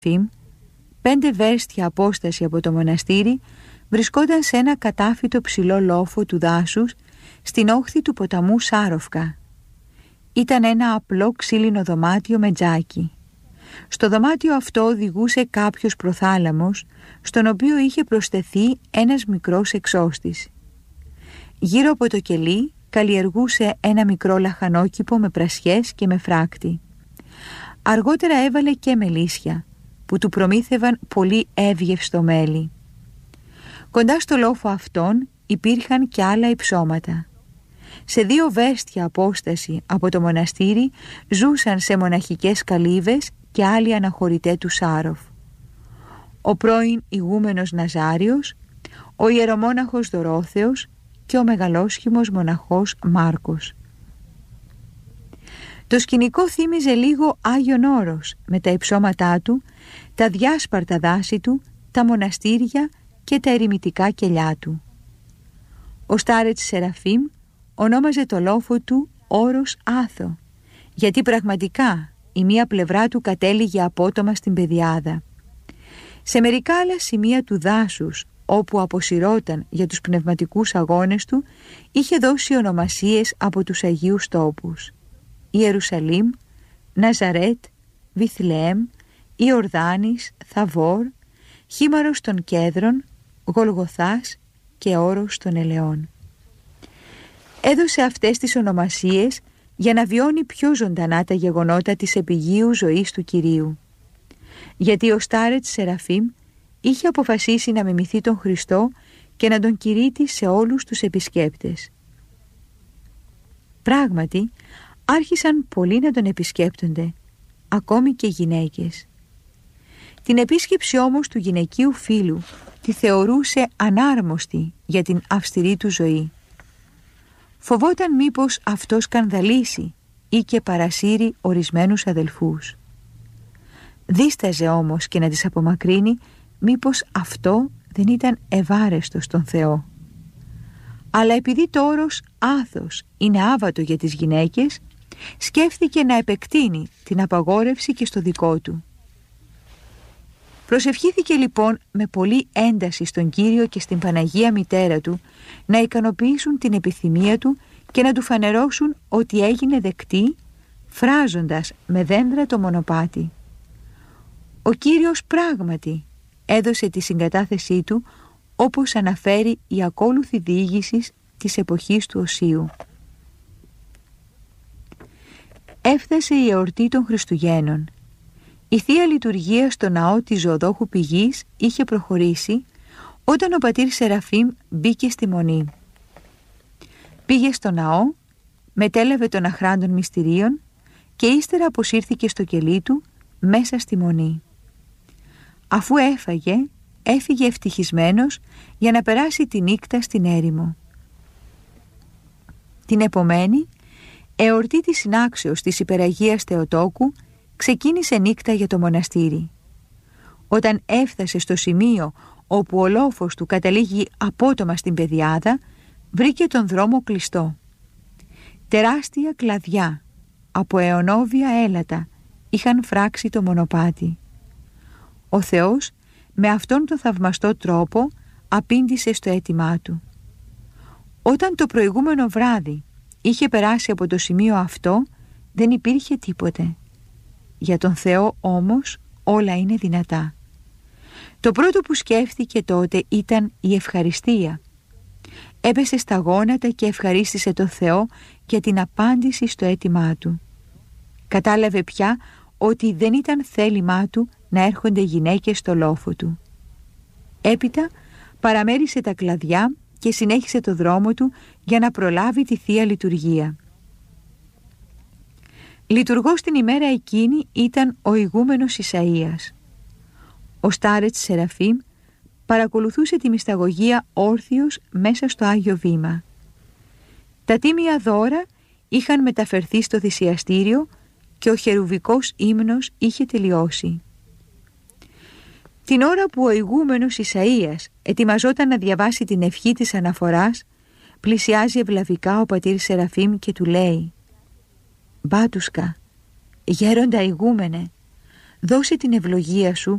Σεραφείμ, 5 βέρστια απόσταση από το μοναστήρι, βρισκόταν σε ένα κατάφυτο ψηλό λόφο του δάσους στην όχθη του ποταμού Σάροφκα. Ήταν ένα απλό ξύλινο δωμάτιο με τζάκι. Στο δωμάτιο αυτό οδηγούσε κάποιος προθάλαμος, στον οποίο είχε προσθεθεί ένας μικρός εξώστης. Γύρω από το κελί καλλιεργούσε ένα μικρό λαχανόκηπο με πρασιές και με φράκτη. Αργότερα έβαλε και μελίσια, που του προμήθευαν πολύ εύγευστο μέλι. Κοντά στο λόφο αυτόν υπήρχαν και άλλα υψώματα. Σε 2 βέρστια απόσταση από το μοναστήρι ζούσαν σε μοναχικές καλύβες και άλλοι αναχωρητέ του Σάροφ. Ο πρώην ηγούμενος Ναζάριος, ο ιερομόναχος Δωρόθεος και ο μεγαλόσχημος μοναχός Μάρκος. Το σκηνικό θύμιζε λίγο Άγιον Όρος με τα υψώματά του, τα διάσπαρτα δάση του, τα μοναστήρια και τα ερημητικά κελιά του. Ο Στάρετς Σεραφείμ ονόμαζε το λόφο του Όρος Άθο, γιατί πραγματικά η μία πλευρά του κατέληγε απότομα στην πεδιάδα. Σε μερικά άλλα σημεία του δάσους, όπου αποσυρώταν για τους πνευματικούς αγώνες του, είχε δώσει ονομασίες από τους Αγίους τόπους: Ιερουσαλήμ, Ναζαρέτ, Βιθλεέμ, Ιορδάνης, Θαβόρ, Χήμαρος των Κέδρων, Γολγοθάς και Όρος των Ελαιών. Έδωσε αυτές τις ονομασίες για να βιώνει πιο ζωντανά τα γεγονότα της επιγείου ζωής του Κυρίου. Γιατί ο Στάρετς Σεραφείμ είχε αποφασίσει να μιμηθεί τον Χριστό και να τον κηρύττει σε όλους τους επισκέπτες. Πράγματι, άρχισαν πολλοί να τον επισκέπτονται, ακόμη και γυναίκες. Την επίσκεψη όμως του γυναικείου φίλου τη θεωρούσε ανάρμοστη για την αυστηρή του ζωή. Φοβόταν μήπως αυτό σκανδαλίσει ή και παρασύρει ορισμένους αδελφούς. Δίσταζε όμως και να τις απομακρύνει μήπως αυτό δεν ήταν ευάρεστο στον Θεό. Αλλά επειδή το όρος Άθος είναι άβατο για τις γυναίκες, σκέφτηκε να επεκτείνει την απαγόρευση και στο δικό του. Προσευχήθηκε λοιπόν με πολύ ένταση στον Κύριο και στην Παναγία Μητέρα του να ικανοποιήσουν την επιθυμία του και να του φανερώσουν ότι έγινε δεκτή, φράζοντας με δέντρα το μονοπάτι. Ο Κύριος πράγματι έδωσε τη συγκατάθεσή του, όπως αναφέρει η ακόλουθη διήγηση της εποχής του Οσίου. Έφτασε η εορτή των Χριστουγέννων. Η Θεία Λειτουργία στο ναό της Ζωοδόχου Πηγής είχε προχωρήσει όταν ο πατήρ Σεραφείμ μπήκε στη Μονή. Πήγε στο ναό, μετέλαβε των αχράντων μυστηρίων και ύστερα αποσύρθηκε στο κελί του μέσα στη Μονή. Αφού έφαγε, έφυγε ευτυχισμένος για να περάσει τη νύχτα στην έρημο. Την επομένη, εορτή της συνάξεως της Υπεραγίας Θεοτόκου, ξεκίνησε νύχτα για το μοναστήρι. Όταν έφτασε στο σημείο όπου ο λόφος του καταλήγει απότομα στην πεδιάδα, βρήκε τον δρόμο κλειστό. Τεράστια κλαδιά από αιωνόβια έλατα είχαν φράξει το μονοπάτι. Ο Θεός με αυτόν τον θαυμαστό τρόπο απήντησε στο αίτημά του. Όταν το προηγούμενο βράδυ είχε περάσει από το σημείο αυτό, δεν υπήρχε τίποτε. Για τον Θεό όμως όλα είναι δυνατά. Το πρώτο που σκέφτηκε τότε ήταν η ευχαριστία. Έπεσε στα γόνατα και ευχαρίστησε τον Θεό για την απάντηση στο αίτημά του. Κατάλαβε πια ότι δεν ήταν θέλημά του να έρχονται γυναίκες στο λόφο του. Έπειτα παραμέρισε τα κλαδιά και συνέχισε το δρόμο του για να προλάβει τη Θεία Λειτουργία. Λειτουργός την ημέρα εκείνη ήταν ο ηγούμενος Ισαΐας. Ο Στάρετς Σεραφείμ παρακολουθούσε τη μυσταγωγία όρθιος μέσα στο Άγιο Βήμα. Τα τίμια δώρα είχαν μεταφερθεί στο θυσιαστήριο και ο χερουβικός ύμνος είχε τελειώσει. Την ώρα που ο ηγούμενος Ισαΐας ετοιμαζόταν να διαβάσει την ευχή της αναφοράς, πλησιάζει ευλαβικά ο πατήρ Σεραφείμ και του λέει: «Μπάτουσκα, γέροντα ηγούμενε, Δώσε την ευλογία σου